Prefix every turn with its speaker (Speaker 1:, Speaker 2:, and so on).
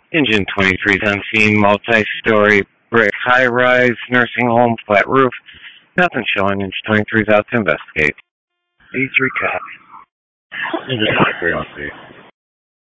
Speaker 1: Engine 23 is on scene, multi-story brick high-rise nursing home, flat roof. Nothing showing. Engine 23 is out to investigate.
Speaker 2: E3 copy.
Speaker 3: Engine 23 on scene.